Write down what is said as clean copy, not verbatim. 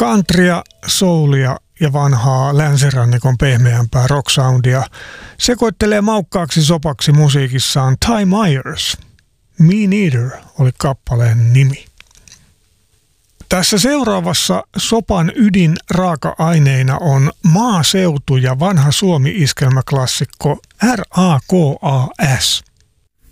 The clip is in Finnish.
Countrya, soulia ja vanhaa länsirannikon pehmeämpää rocksoundia sekoittelee maukkaaksi sopaksi musiikissaan Ty Myers. Me Neither oli kappaleen nimi. Tässä seuraavassa sopan ydin raaka-aineina on maaseutu ja vanha Suomi-iskelmäklassikko RAKAS.